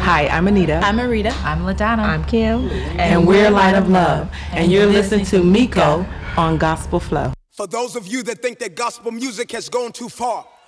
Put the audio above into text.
Hi, I'm Anita. I'm Arita. I'm LaDonna. I'm Kim. And we're Light of Love. And you're listening to Miko on Gospel Flow. For those of you that think that gospel music has gone too far,